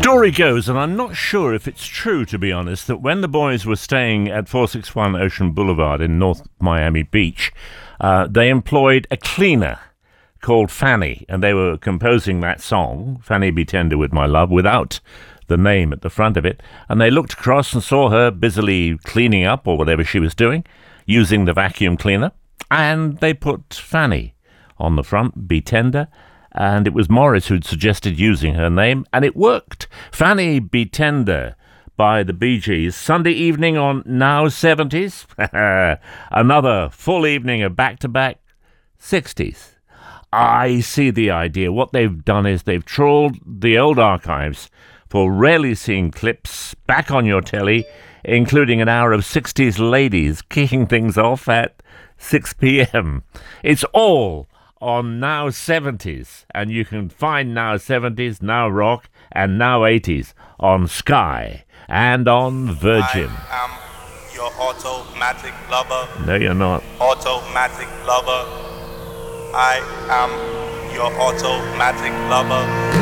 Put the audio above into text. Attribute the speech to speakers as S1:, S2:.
S1: Story goes, and I'm not sure if it's true, to be honest, that when the boys were staying at 461 Ocean Boulevard in North Miami Beach, they employed a cleaner called Fanny, and they were composing that song, Fanny Be Tender With My Love, without the name at the front of it, and they looked across and saw her busily cleaning up, or whatever she was doing, using the vacuum cleaner, and they put Fanny on the front, Be Tender, and it was Morris who'd suggested using her name, and it worked. Fanny Be Tender by the Bee Gees, Sunday evening on Now 70s. Another full evening of back-to-back 60s. I see the idea. What they've done is they've trawled the old archives for rarely seen clips back on your telly, including an hour of 60s ladies kicking things off at 6 p.m. It's all on Now 70s, and you can find Now 70s, Now Rock, and Now 80s on Sky and on Virgin.
S2: I am your automatic lover.
S1: No, you're not.
S2: Automatic lover. I am your automatic lover.